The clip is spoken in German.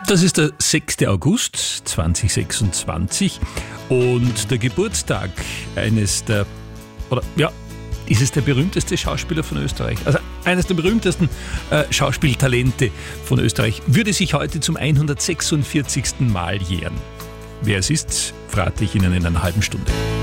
Das ist der 6. August 2026 und der Geburtstag ist es der berühmteste Schauspieler von Österreich? Also eines der berühmtesten Schauspieltalente von Österreich würde sich heute zum 146. Mal jähren. Wer es ist, verrate ich Ihnen in einer halben Stunde.